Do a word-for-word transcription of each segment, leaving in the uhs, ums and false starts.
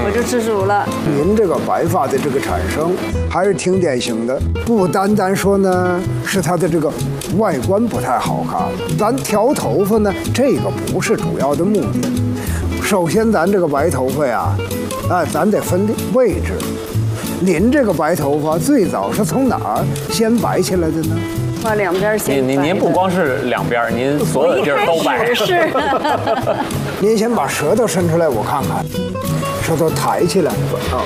我就知足了。 您这个白发的这个产生还是挺典型的，不单单说呢是它的这个外观不太好看，咱调头发呢这个不是主要的目的。首先咱这个白头发呀，哎，咱得分位置。您这个白头发最早是从哪儿先白起来的呢？ 把两边先白。 您您您不光是两边，您所有的地儿都白。 是。 您先把舌头伸出来，我看看，舌头抬起来啊。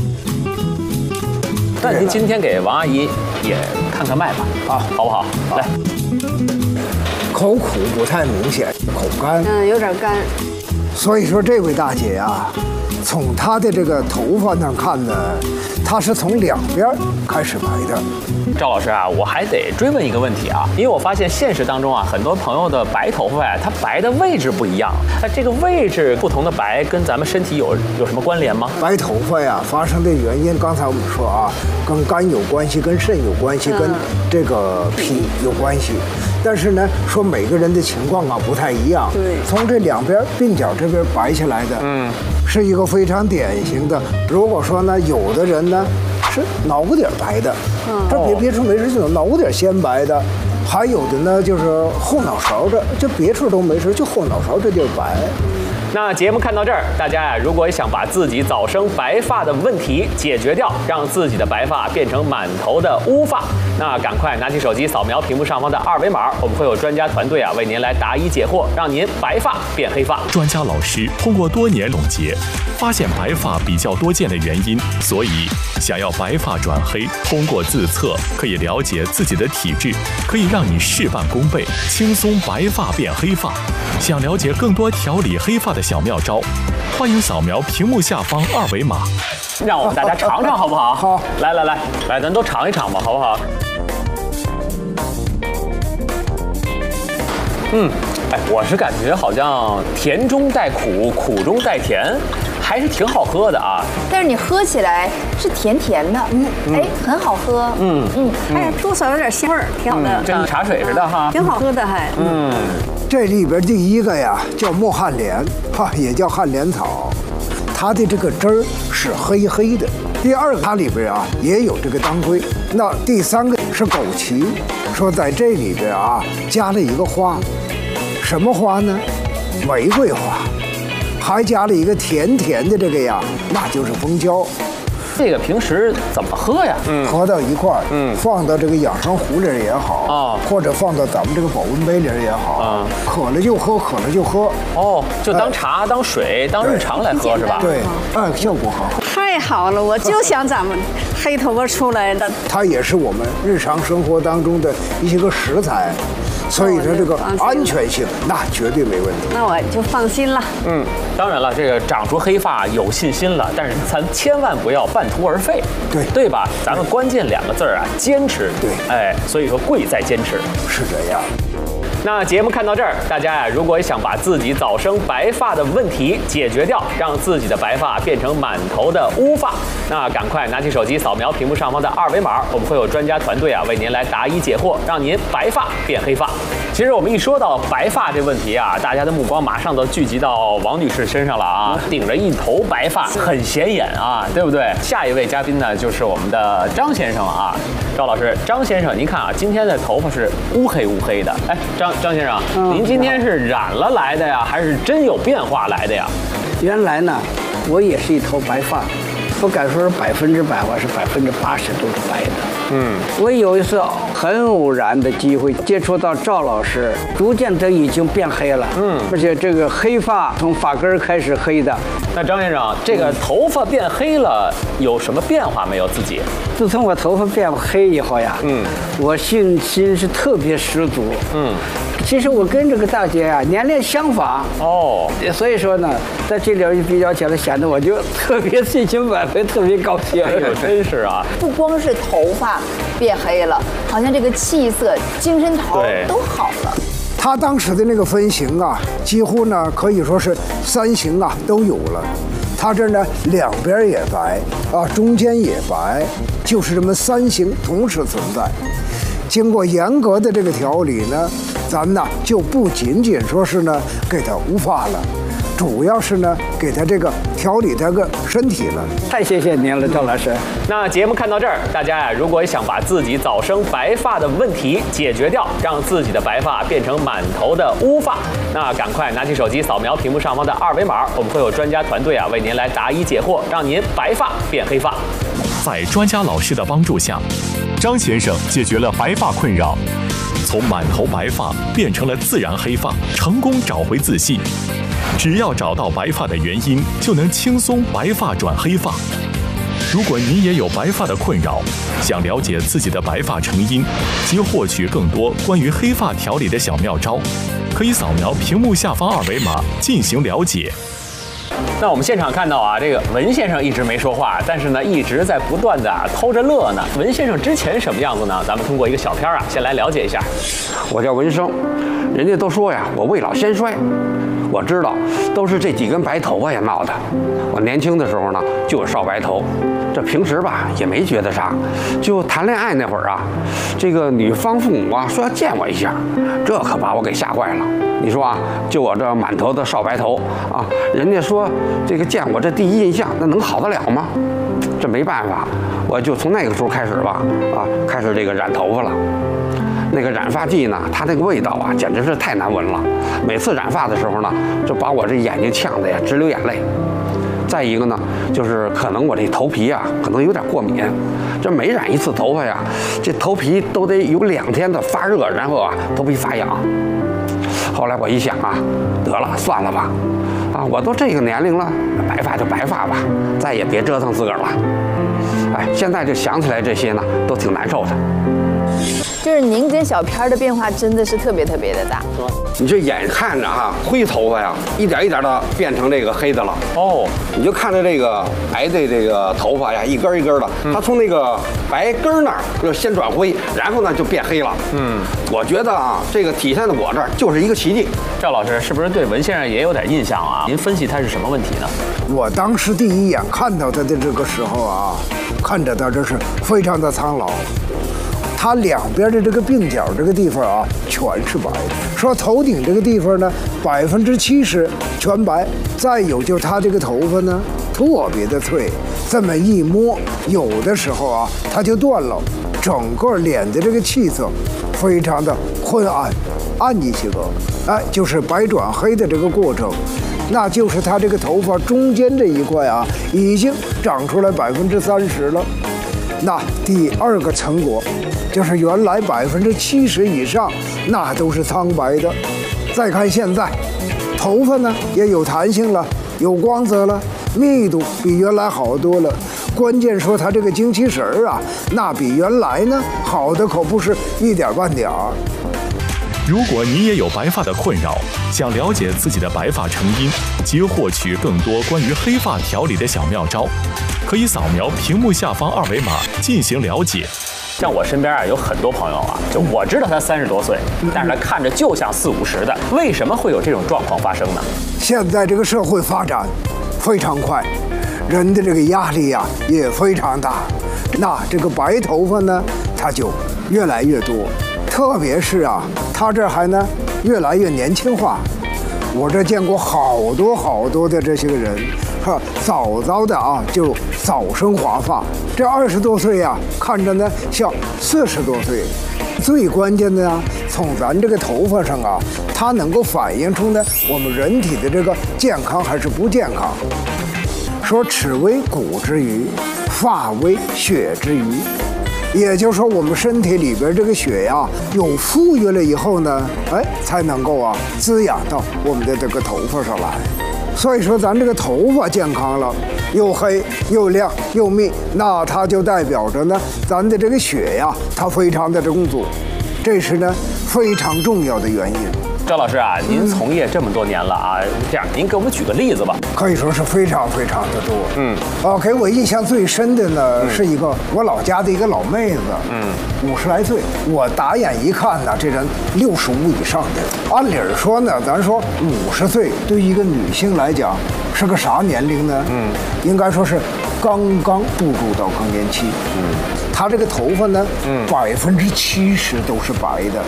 那您今天给王阿姨也看看脉吧，啊，好不好？来， 口苦不太明显，口干， 嗯，有点干。 所以说这位大姐呀，从她的这个头发上看呢，她是从两边开始白的。 赵老师啊，我还得追问一个问题啊，因为我发现现实当中啊，很多朋友的白头发呀，它白的位置不一样。那这个位置不同的白，跟咱们身体有有什么关联吗？ 白头发呀，发生的原因，刚才我们说啊，跟肝有关系，跟肾有关系，跟这个脾有关系。但是呢，说每个人的情况啊不太一样。 对， 从这两边鬓角这边白下来的，嗯，是一个非常典型的。如果说呢，有的人呢是脑瓜顶白的，嗯，这别别处没事，就脑瓜顶先白的，还有的呢就是后脑勺这，这别处都没事，就后脑勺这地儿白。 那节目看到这儿，大家呀，如果想把自己早生白发的问题解决掉，让自己的白发变成满头的乌发，那赶快拿起手机扫描屏幕上方的二维码，我们会有专家团队啊为您来答疑解惑，让您白发变黑发。 专家老师通过多年总结，发现白发比较多见的原因，所以想要白发转黑，通过自测可以了解自己的体质，可以让你事半功倍，轻松白发变黑发。想了解更多调理黑发的小妙招，欢迎扫描屏幕下方二维码， 让我们大家尝尝好不好？ 好， 来来来来，咱都尝一尝吧，好不好？嗯，哎，我是感觉好像甜中带苦，苦中带甜，还是挺好喝的啊。 但是你喝起来是甜甜的，嗯，哎，很好喝，嗯嗯，哎，多少有点香味儿，挺好的， 跟茶水似的哈， 挺好喝的还，嗯。 这里边第一个呀叫墨旱莲，哈，也叫旱莲草，它的这个汁儿是黑黑的。第二个它里边啊也有这个当归。那第三个是枸杞，说在这里边啊加了一个花，什么花呢？玫瑰花，还加了一个甜甜的这个呀，那就是蜂胶。 这个平时怎么喝呀？ 嗯，合到一块儿，嗯，放到这个养生壶里也好啊，或者放到咱们这个保温杯里也好啊，渴了就喝，渴了就喝。 哦，就当茶、当水、当日常来喝是吧？ 对，哎，效果好。 太好了，我就想咱们黑头发出来的。 它也是我们日常生活当中的一些个食材。所以说这个安全性那绝对没问题， 那我就放心了。 嗯，当然了，这个长出黑发有信心了，但是咱千万不要半途而废， 对对吧？咱们关键两个字儿啊，坚持。 对， 哎，所以说贵在坚持， 是这样。 那节目看到这儿，大家呀，如果想把自己早生白发的问题解决掉，让自己的白发变成满头的乌发，那赶快拿起手机扫描屏幕上方的二维码，我们会有专家团队啊为您来答疑解惑，让您白发变黑发。其实我们一说到白发这问题啊，大家的目光马上都聚集到王女士身上了啊，顶着一头白发，很显眼啊，对不对？下一位嘉宾呢，就是我们的张先生啊，赵老师，张先生，您看啊，今天的头发是乌黑乌黑的，哎，张。张先生，嗯、您今天是染了来的呀，还是真有变化来的呀？ 原来呢，我也是一头白发，不敢说是百分之百，我是百分之八十都是白的。嗯，我有一次很偶然的机会接触到赵老师，逐渐他已经变黑了。嗯，而且这个黑发从发根开始黑的。 那张先生，这个头发变黑了，有什么变化没有？自己？ 自从我头发变黑以后呀，嗯，我信心是特别十足。嗯。其实我跟这个大姐啊年龄相仿哦，所以说呢，在这里一比较起来，显得我就特别信心满分，特别高兴。 哎呦，真是啊！ 不光是头发变黑了，好像这个气色、精神头都好了。 他当时的那个分型啊，几乎呢可以说是三型啊都有了。他这呢两边也白啊，中间也白，就是这么三型同时存在。经过严格的这个调理呢，咱呢就不仅仅说是呢给它乌发了， 主要是呢给他这个调理这个身体了。 太谢谢您了，赵老师。 那节目看到这儿，大家呀，如果想把自己早生白发的问题解决掉，让自己的白发变成满头的乌发，那赶快拿起手机扫描屏幕上方的二维码，我们会有专家团队啊为您来答疑解惑，让您白发变黑发。 在专家老师的帮助下，张先生解决了白发困扰，从满头白发变成了自然黑发，成功找回自信。只要找到白发的原因，就能轻松白发转黑发。如果您也有白发的困扰，想了解自己的白发成因及获取更多关于黑发调理的小妙招，可以扫描屏幕下方二维码进行了解。 那我们现场看到啊，这个文先生一直没说话，但是呢一直在不断的、啊、偷着乐呢。文先生之前什么样子呢？咱们通过一个小片啊，先来了解一下。 我叫文生，人家都说呀，我未老先衰。我知道，都是这几根白头发呀闹的。我年轻的时候呢，就有少白头，这平时吧也没觉得啥。就谈恋爱那会儿啊，这个女方父母啊说要见我一下，这可把我给吓坏了。你说啊，就我这满头的少白头啊，人家说这个见我这第一印象，那能好得了吗？这没办法，我就从那个时候开始吧，啊，开始这个染头发了。那个染发剂呢，它那个味道啊，简直是太难闻了。每次染发的时候呢，就把我这眼睛呛得呀直流眼泪。再一个呢，就是可能我这头皮啊，可能有点过敏。这每染一次头发呀，这头皮都得有两天的发热，然后啊，头皮发痒。后来我一想啊，得了，算了吧，啊，我都这个年龄了，白发就白发吧，再也别折腾自个儿了。哎，现在就想起来这些呢，都挺难受的。 就是您跟小片的变化真的是特别特别的大。 你这眼看着哈，灰头发呀，一点一点的变成这个黑的了。哦，你就看着这个白的这个头发呀，一根一根的，它从那个白根那儿就先转灰，然后呢就变黑了。嗯，我觉得啊，这个体现在我这儿就是一个奇迹。 赵老师是不是对文先生也有点印象啊？您分析他是什么问题呢？ 我当时第一眼看到他的这个时候啊，看着他这是非常的苍老。他两边的这个鬓角这个地方啊，全是白的。说头顶这个地方呢，百分之七十全白。再有就他这个头发呢，特别的脆，这么一摸，有的时候啊，它就断了。整个脸的这个气色非常的昏暗，暗一些个，哎，就是白转黑的这个过程。那就是他这个头发中间这一块啊，已经长出来百分之三十了。那第二个成果，就是原来百分之七十以上那都是苍白的。再看现在，头发呢也有弹性了，有光泽了，密度比原来好多了。关键说它这个精气神儿啊，那比原来呢好的可不是一点半点儿。 如果你也有白发的困扰，想了解自己的白发成因及获取更多关于黑发调理的小妙招，可以扫描屏幕下方二维码进行了解。 像我身边啊有很多朋友啊，就我知道他三十多岁，但是他看着就像四五十的，为什么会有这种状况发生呢？ 现在这个社会发展非常快，人的这个压力呀、啊、也非常大，那这个白头发呢，它就越来越多。特别是啊，他这还呢越来越年轻化。我这见过好多好多的这些个人，哈，早早的啊就早生华发。这二十多岁呀，看着呢像四十多岁。最关键的呢，从咱这个头发上啊，它能够反映出呢我们人体的这个健康还是不健康。说齿为骨之余，发为血之余。也就是说，我们身体里边这个血呀，有富裕了以后呢，哎，才能够啊滋养到我们的这个头发上来。所以说，咱这个头发健康了，又黑又亮又密，那它就代表着呢，咱的这个血呀，它非常的充足，这是呢非常重要的原因。 赵老师啊，您从业这么多年了啊，这样您给我们举个例子吧。 可以说是非常非常的多。嗯，啊，给我印象最深的呢、嗯、是一个我老家的一个老妹子，嗯，五十来岁，我打眼一看呢，这人六十五以上的。按理说呢，咱说五十岁对于一个女性来讲是个啥年龄呢？嗯，应该说是刚刚步入到更年期。嗯，她这个头发呢，嗯，百分之七十都是白的。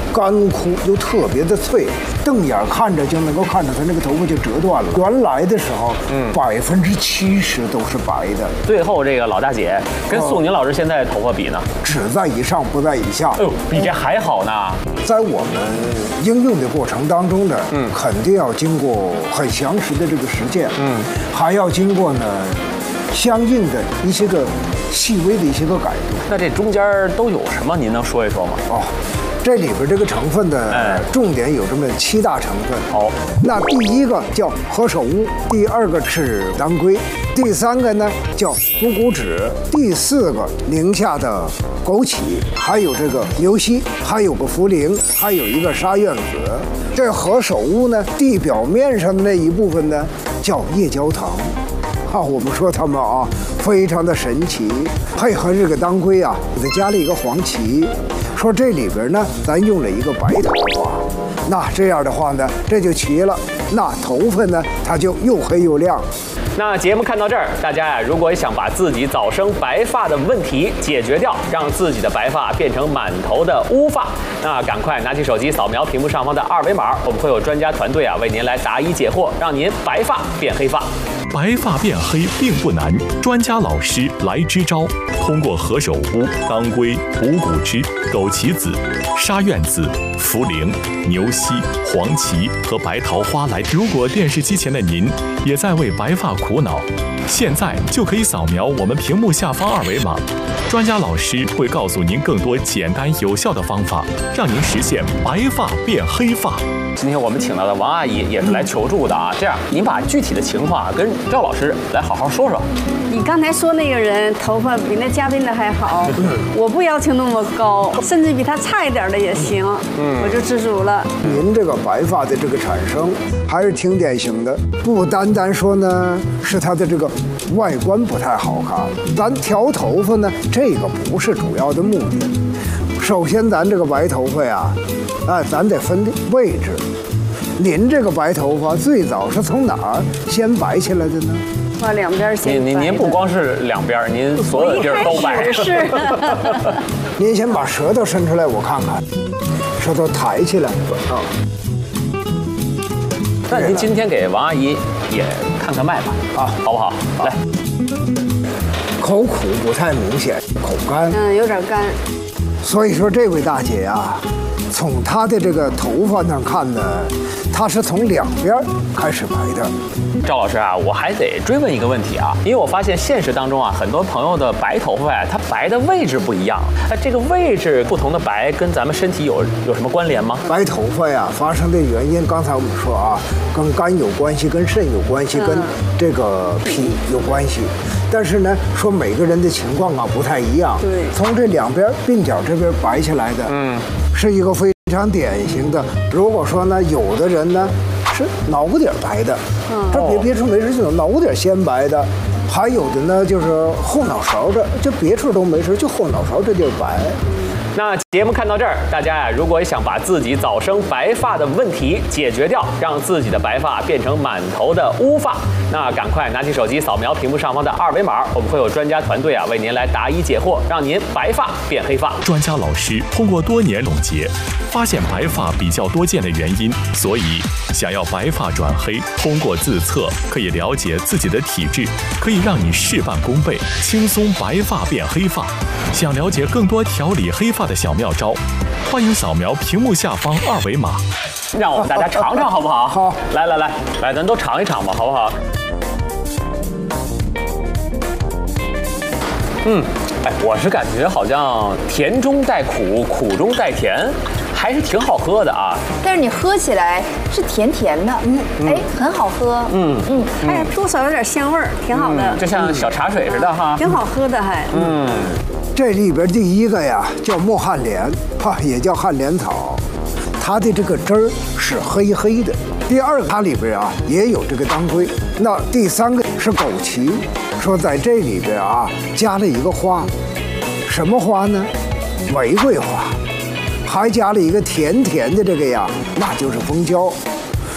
干枯又特别的脆，瞪眼看着就能够看着它那个头发就折断了。原来的时候，嗯，百分之七十都是白的。 最后这个老大姐跟宋宁老师现在头发比呢？ 只在以上，不在以下。 哎呦，比这还好呢。 在我们应用的过程当中呢，嗯，肯定要经过很详实的这个实践，嗯，还要经过呢相应的一些个细微的一些个改动。 那这中间都有什么？您能说一说吗？ 哦，这里边这个成分的重点有这么七大成分。 好， 那第一个叫何首乌，第二个是当归，第三个呢叫虎骨脂，第四个宁夏的枸杞，还有这个牛膝，还有个茯苓，还有一个沙苑子。这何首乌呢，地表面上的那一部分呢叫夜焦糖。啊，我们说它们啊，非常的神奇。配合这个当归啊，给它加了一个黄芪，说这里边呢，咱用了一个白头发。那这样的话呢，这就齐了。那头发呢，它就又黑又亮。 那节目看到这儿，大家呀，如果想把自己早生白发的问题解决掉，让自己的白发变成满头的乌发，那赶快拿起手机扫描屏幕上方的二维码，我们会有专家团队啊为您来答疑解惑，让您白发变黑发。 白发变黑并不难，专家老师来支招。通过何首乌、当归、虎骨脂、枸杞子、沙苑子、茯苓、牛膝、黄芪和白桃花来。如果电视机前的您也在为白发苦恼，现在就可以扫描我们屏幕下方二维码，专家老师会告诉您更多简单有效的方法，让您实现白发变黑发。 今天我们请到的王阿姨也是来求助的啊，这样您把具体的情况跟赵老师来好好说说。 你刚才说那个人头发比那嘉宾的还好，我不要求那么高，甚至比他差一点的也行，我就知足了。 您这个白发的这个产生还是挺典型的，不单单说呢是他的这个外观不太好看，咱调头发呢这个不是主要的目的。首先咱这个白头发呀，哎，咱得分位置。您这个白头发最早是从哪儿先白起来的呢？ 把两边先白。 您您您不光是两边，您所有的地儿都白。 是。 您先把舌头伸出来，我看看，舌头抬起来啊。 那您今天给王阿姨也看看脉吧，啊，好不好？来。 口苦不太明显，口干。 嗯，有点干。 所以说这位大姐呀，从她的这个头发上看呢，她是从两边开始白的。 赵老师啊，我还得追问一个问题啊，因为我发现现实当中啊，很多朋友的白头发呀，它白的位置不一样。那这个位置不同的白，跟咱们身体有有什么关联吗？ 白头发呀，发生的原因，刚才我们说啊，跟肝有关系，跟肾有关系，跟这个脾有关系。但是呢，说每个人的情况啊不太一样。 对， 从这两边鬓角这边白起来的，嗯，是一个非常典型的。如果说呢，有的人呢是脑瓜底白的，嗯，这别别处没事就脑瓜底先白的，还有的呢就是后脑勺这，就别处都没事，就后脑勺这地儿白。 那节目看到这儿，大家呀，如果想把自己早生白发的问题解决掉，让自己的白发变成满头的乌发，那赶快拿起手机扫描屏幕上方的二维码，我们会有专家团队啊为您来答疑解惑，让您白发变黑发。 专家老师通过多年总结，发现白发比较多见的原因，所以想要白发转黑，通过自测可以了解自己的体质，可以让你事半功倍，轻松白发变黑发。想了解更多调理黑发的小妙招，欢迎扫描屏幕下方二维码， 让我们大家尝尝好不好？ 好， 来来来来，咱都尝一尝吧，好不好？嗯，哎，我是感觉好像甜中带苦，苦中带甜，还是挺好喝的啊。 但是你喝起来是甜甜的，嗯，哎，很好喝， 嗯嗯，哎，多少有点香味儿，挺好的， 就像小茶水似的哈， 挺好喝的还， 嗯。 这里边第一个呀叫墨旱莲，哈，也叫旱莲草，它的这个汁儿是黑黑的。第二个，它里边啊也有这个当归。那第三个是枸杞，说在这里边啊加了一个花，什么花呢？玫瑰花，还加了一个甜甜的这个呀，那就是蜂胶。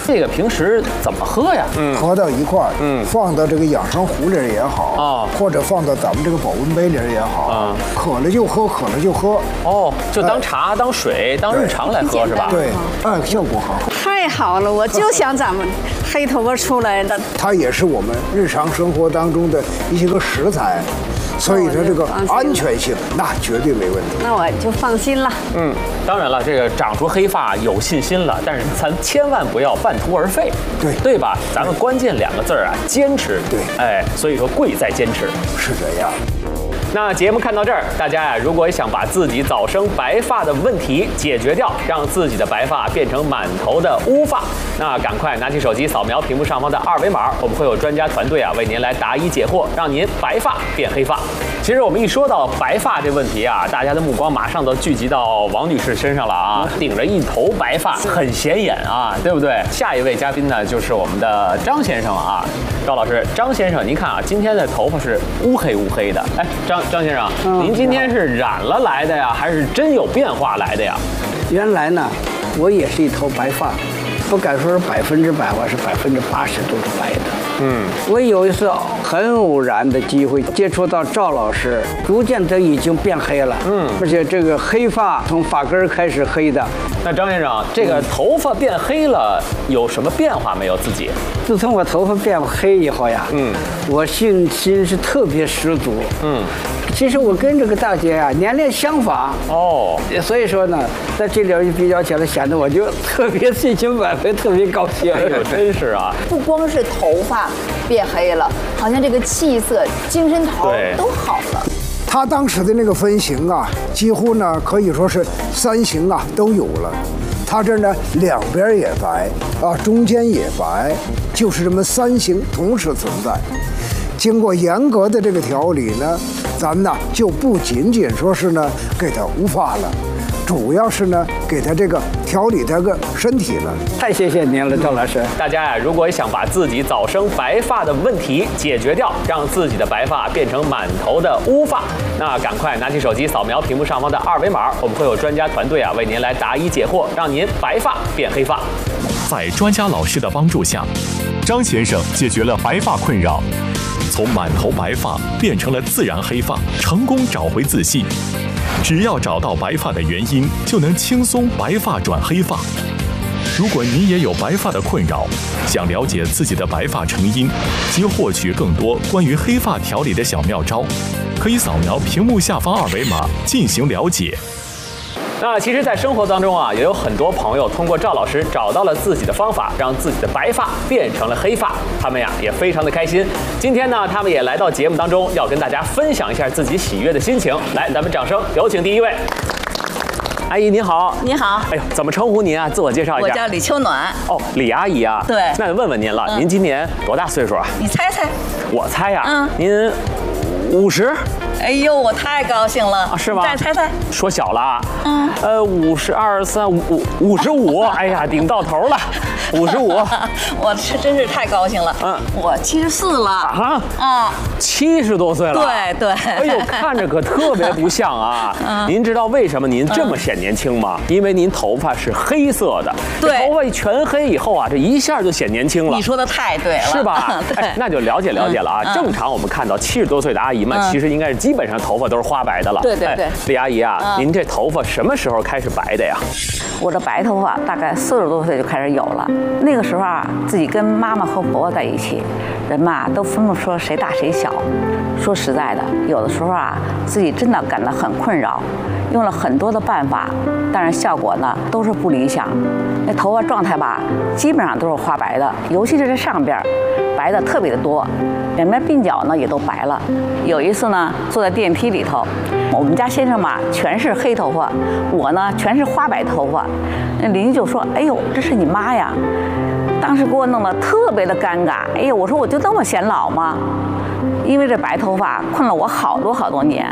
这个平时怎么喝呀？ 嗯，合到一块儿，嗯，放到这个养生壶里也好， 啊， 或者放到咱们这个保温杯里也好，啊，渴了就喝，渴了就喝。 哦，就当茶、当水、当日常来喝是吧？ 对，哎，效果好。 太好了，我就想咱们黑头发出来的。 它也是我们日常生活当中的一些个食材。所以说这个安全性那绝对没问题， 那我就放心了。 嗯，当然了，这个长出黑发有信心了，但是咱千万不要半途而废， 对对吧？咱们关键两个字儿啊，坚持。 对， 哎，所以说贵在坚持， 是这样。 那节目看到这儿，大家呀，如果想把自己早生白发的问题解决掉，让自己的白发变成满头的乌发，那赶快拿起手机扫描屏幕上方的二维码，我们会有专家团队啊为您来答疑解惑，让您白发变黑发。其实我们一说到白发这问题啊，大家的目光马上都聚集到王女士身上了啊，顶着一头白发，很显眼啊，对不对？下一位嘉宾呢，就是我们的张先生啊，赵老师，张先生，您看啊，今天的头发是乌黑乌黑的，哎，张。张先生，嗯、您今天是染了来的呀，还是真有变化来的呀？ 原来呢，我也是一头白发，不敢说是百分之百，我是百分之八十都是白的。嗯，我有一次很偶然的机会接触到赵老师，逐渐的已经变黑了。嗯，而且这个黑发从发根开始黑的。 那张先生，这个头发变黑了，有什么变化没有？自己？ 自从我头发变黑以后呀，嗯，我信心是特别十足。嗯。其实我跟这个大姐啊年龄相仿哦，所以说呢，在这里一比较起来，显得我就特别信心满分，特别高兴。 哎呦，真是啊！ 不光是头发变黑了，好像这个气色、精神头都好了。 他当时的那个分型啊，几乎呢可以说是三型啊都有了。他这呢两边也白啊，中间也白，就是这么三型同时存在。经过严格的这个调理呢，咱呢就不仅仅说是呢给他乌发了，主要是呢给他这个调理这个身体了。 太谢谢您了，赵老师。 大家呀，如果想把自己早生白发的问题解决掉，让自己的白发变成满头的乌发，那赶快拿起手机扫描屏幕上方的二维码，我们会有专家团队啊为您来答疑解惑，让您白发变黑发。 在专家老师的帮助下，张先生解决了白发困扰。从满头白发变成了自然黑发，成功找回自信。只要找到白发的原因，就能轻松白发转黑发。如果你也有白发的困扰，想了解自己的白发成因及获取更多关于黑发调理的小妙招，可以扫描屏幕下方二维码进行了解。 那其实，在生活当中啊，也有很多朋友通过赵老师找到了自己的方法，让自己的白发变成了黑发。他们呀也非常的开心。今天呢，他们也来到节目当中，要跟大家分享一下自己喜悦的心情。来，咱们掌声有请第一位。阿姨您好。 您好。 哎呦，怎么称呼您啊？自我介绍一下。 我叫李秋暖。 哦，李阿姨啊。 对。 那问问您了，嗯、您今年多大岁数啊？ 你猜猜。 我猜呀。 嗯。 您五十。 哎呦，我太高兴了， 啊、是吗？ 再猜猜， 说小了啊， 嗯， 呃，五十二三五五五十五，哎呀，顶到头了，五十五， 我是真是太高兴了，嗯，我七十四了啊啊，七十多岁了， 对对， 哎呦，看着可特别不像啊。嗯、您知道为什么您这么显年轻吗？嗯、因为您头发是黑色的， 对， 头发全黑以后啊，这一下就显年轻了。 你说的太对了， 是吧？ 对， 哎，那就了解了解了啊。嗯、正常我们看到七十多岁的阿姨们，嗯、其实应该是基本上头发都是花白的了。 对对对， 李阿姨啊，嗯、您这头发什么时候开始白的呀？ 我这白头发大概四十多岁就开始有了。那个时候啊，自己跟妈妈和婆婆在一起，人嘛都分不出谁大谁小。说实在的，有的时候啊，自己真的感到很困扰，用了很多的办法，但是效果呢都是不理想。那头发状态吧，基本上都是花白的，尤其是这上边白的特别的多，两边鬓角呢也都白了。有一次呢，坐在电梯里头，我们家先生嘛全是黑头发，我呢全是花白头发。那邻居就说：“哎呦，这是你妈呀！”当时给我弄得特别的尴尬。哎呦，我说我就这么显老吗？因为这白头发困了我好多好多年。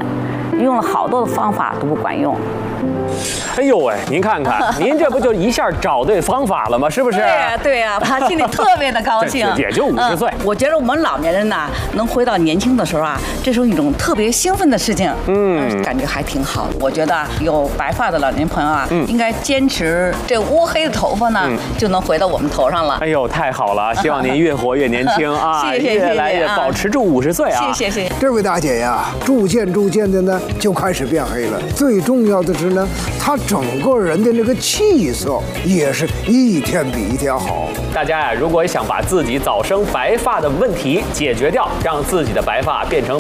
用了好多的方法都不管用。 哎呦喂，您看看，您这不就一下找对方法了吗？是不是？ 对呀，对呀，他心里特别的高兴。 也就五十岁、嗯。 我觉得我们老年人呐，能回到年轻的时候啊，这是一种特别兴奋的事情。嗯，感觉还挺好。我觉得有白发的老年朋友啊，嗯、应该坚持这乌黑的头发呢，嗯、就能回到我们头上了。 哎呦，太好了！希望您越活越年轻啊， 谢谢， 越来越保持住五十岁啊！ 谢谢谢谢。 这位大姐呀，逐渐逐渐的呢，就开始变黑了。最重要的是呢，她整个人的那个气色也是一天比一天好。 大家呀，如果想把自己早生白发的问题解决掉，让自己的白发变成